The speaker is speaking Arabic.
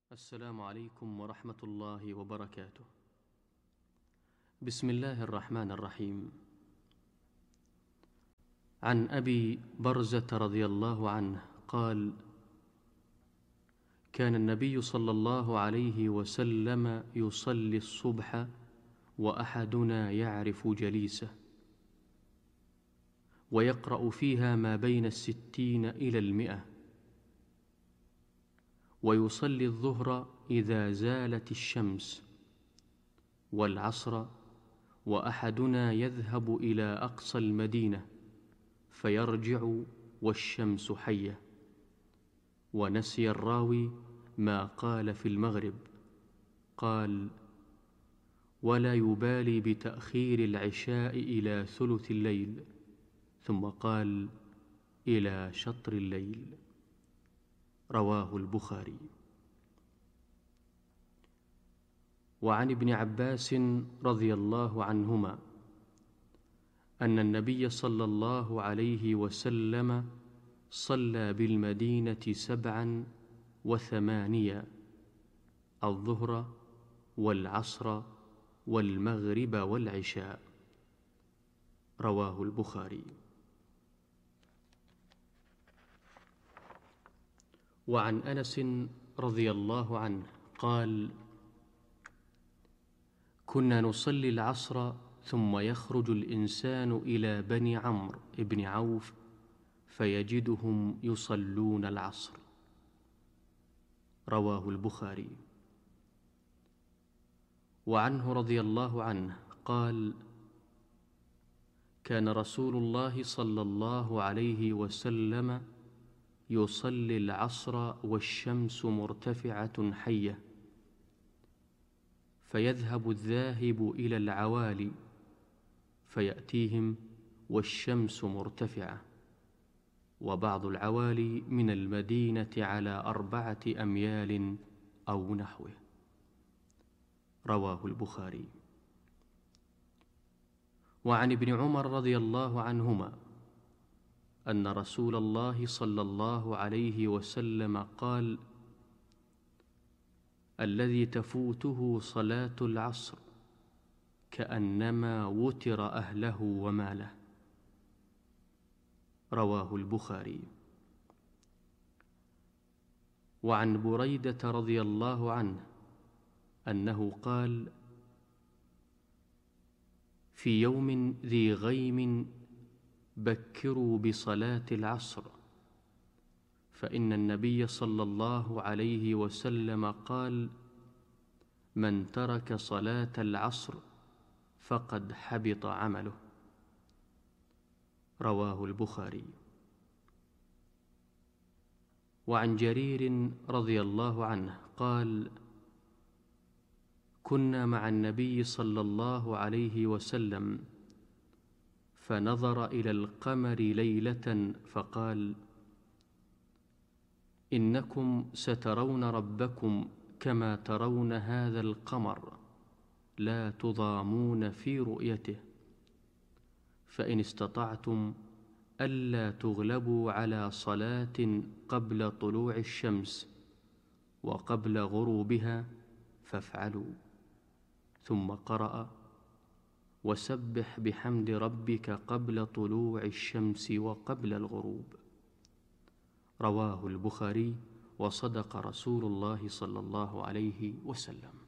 السلام عليكم ورحمة الله وبركاته. بسم الله الرحمن الرحيم. عن أبي برزة رضي الله عنه قال: كان النبي صلى الله عليه وسلم يصلي الصبح وأحدنا يعرف جليسه، ويقرأ فيها ما بين 60 إلى 100، ويصلي الظهر إذا زالت الشمس، والعصر وأحدنا يذهب إلى أقصى المدينة فيرجع والشمس حية. ونسي الراوي ما قال في المغرب، قال: ولا يبالي بتأخير العشاء إلى ثلث الليل، ثم قال: إلى شطر الليل. رواه البخاري. وعن ابن عباس رضي الله عنهما أن النبي صلى الله عليه وسلم صلى بالمدينة 87 الظهر والعصر والمغرب والعشاء. رواه البخاري. وعن أنس رضي الله عنه قال: كنا نصلي العصر ثم يخرج الإنسان إلى بني عمرو بن عوف فيجدهم يصلون العصر. رواه البخاري. وعنه رضي الله عنه قال: كان رسول الله صلى الله عليه وسلم يصلي العصر والشمس مرتفعة حية، فيذهب الذاهب إلى العوالي فيأتيهم والشمس مرتفعة، وبعض العوالي من المدينة على 4 أميال أو نحوه. رواه البخاري. وعن ابن عمر رضي الله عنهما أن رسول الله صلى الله عليه وسلم قال: الذي تفوته صلاة العصر كأنما وتر أهله وماله. رواه البخاري. وعن بريدة رضي الله عنه أنه قال: في يوم ذي غيم بكروا بصلاة العصر، فإن النبي صلى الله عليه وسلم قال: من ترك صلاة العصر فقد حبط عمله. رواه البخاري. وعن جرير رضي الله عنه قال: كنا مع النبي صلى الله عليه وسلم فنظر إلى القمر ليلة فقال: إنكم سترون ربكم كما ترون هذا القمر، لا تضامون في رؤيته، فإن استطعتم ألا تغلبوا على صلاة قبل طلوع الشمس وقبل غروبها فافعلوا. ثم قرأ: وسبح بحمد ربك قبل طلوع الشمس وقبل الغروب. رواه البخاري. وصدق رسول الله صلى الله عليه وسلم.